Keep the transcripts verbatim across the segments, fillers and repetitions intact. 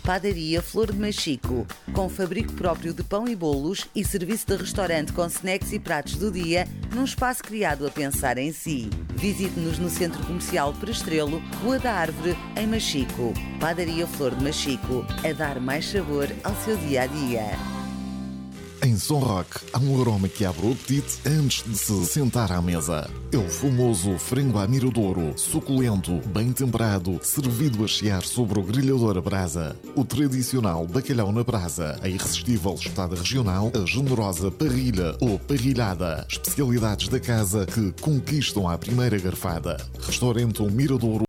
Padaria Flor de Machico, com fabrico próprio de pão e bolos e serviço de restaurante com snacks e pratos do dia, num espaço criado a pensar em si. Visite-nos no Centro Comercial Prestrelo, Rua da Árvore, em Machico. Padaria Flor de Machico, a dar mais sabor ao seu dia-a-dia. Em São Roque, há um aroma que abre o apetite antes de se sentar à mesa. É o famoso frango à miradouro, suculento, bem temperado, servido a chiar sobre o grelhador a brasa. O tradicional bacalhau na brasa, a irresistível espetada regional, a generosa parrilha ou parrilhada. Especialidades da casa que conquistam à primeira garfada. Restaurante O Miradouro.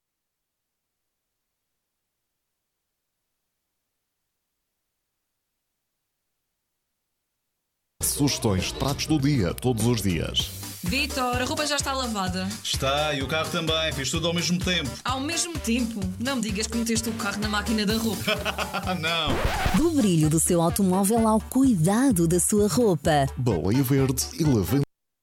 Sugestões de pratos do dia, todos os dias. Vitor, a roupa já está lavada. Está, e o carro também. Fiz tudo ao mesmo tempo. Ao mesmo tempo? Não me digas que meteste o carro na máquina da roupa. Não. Do brilho do seu automóvel ao cuidado da sua roupa. Baleia Verde e Lavanda.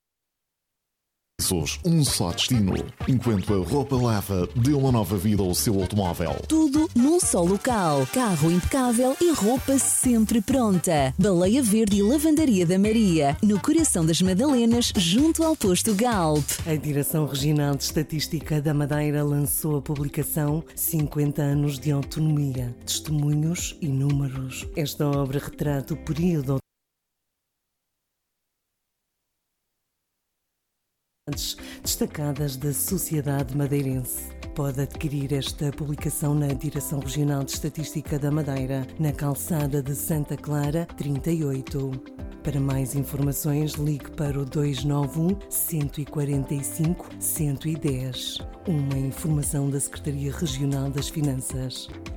Um só destino. Enquanto a roupa lava, dê uma nova vida ao seu automóvel. Tudo num só local. Carro impecável e roupa sempre pronta. Baleia Verde e Lavandaria da Maria, no coração das Madalenas, junto ao posto Galp. A Direção Regional de Estatística da Madeira lançou a publicação cinquenta anos de autonomia. Testemunhos e números. Esta obra retrata o período destacadas da sociedade madeirense. Pode adquirir esta publicação na Direção Regional de Estatística da Madeira, na calçada de Santa Clara, trinta e oito. Para mais informações, ligue para o dois nove um, um quatro cinco, um um zero. Uma informação da Secretaria Regional das Finanças.